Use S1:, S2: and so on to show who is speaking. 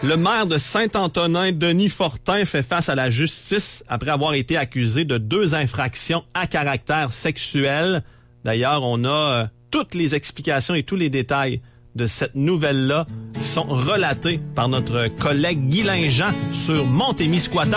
S1: Le maire de Saint-Antonin, Denis Fortin, fait face à la justice après avoir été accusé de 2 infractions à caractère sexuel. D'ailleurs, on a toutes les explications et tous les détails de cette nouvelle-là qui sont relatés par notre collègue Guy Linjean sur Montémiscouata.